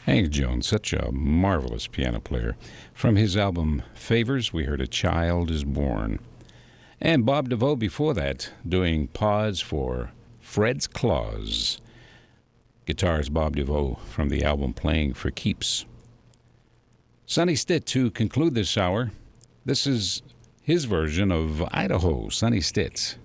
Hank Jones, such a marvelous piano player. From his album Favors, we heard A Child is Born. And Bob DeVoe before that, doing Pause for Fred's Claus. Guitars Bob DeVoe from the album Playing for Keeps. Sonny Stitt to conclude this hour. This is his version of Idaho, Sonny Stitt.